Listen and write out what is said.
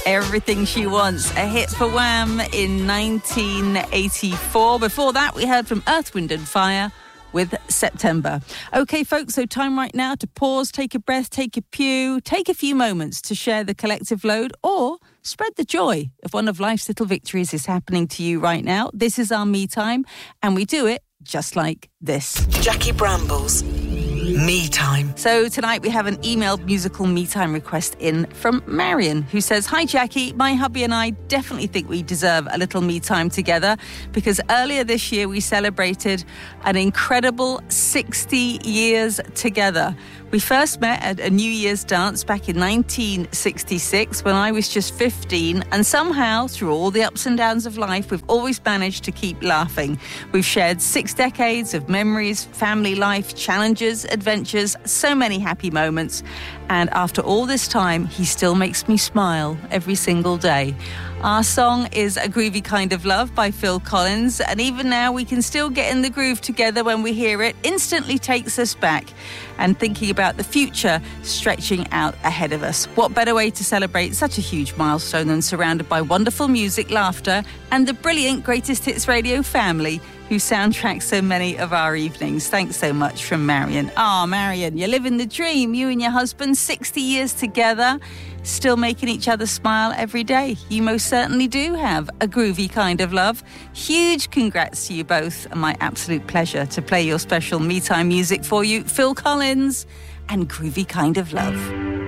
Everything She Wants, a hit for Wham in 1984. Before that, we heard from Earth, Wind and Fire with September. Okay, folks, so time right now to pause, take a breath, take a pew, take a few moments to share the collective load or spread the joy if one of life's little victories is happening to you right now. This is our me time, and we do it just like this. Jackie Bramble's Me Time. So tonight we have an emailed musical me time request in from Marion, who says, "Hi Jackie, my hubby and I definitely think we deserve a little me time together because earlier this year we celebrated an incredible 60 years together. We first met at a New Year's dance back in 1966 when I was just 15, and somehow, through all the ups and downs of life, we've always managed to keep laughing. We've shared 6 decades of memories, family life, challenges, adventures, so many happy moments. And after all this time, he still makes me smile every single day." Our song is A Groovy Kind of Love by Phil Collins, and even now we can still get in the groove together when we hear it. Instantly takes us back and thinking about the future stretching out ahead of us. What better way to celebrate such a huge milestone than surrounded by wonderful music, laughter, and the brilliant Greatest Hits Radio family who soundtrack so many of our evenings. Thanks so much from Marion. Marion, you're living the dream. You and your husband, 60 years together, still making each other smile every day. You most certainly do have a groovy kind of love. Huge congrats to you both, and my absolute pleasure to play your special me time music for you, Phil Collins and Groovy Kind of Love.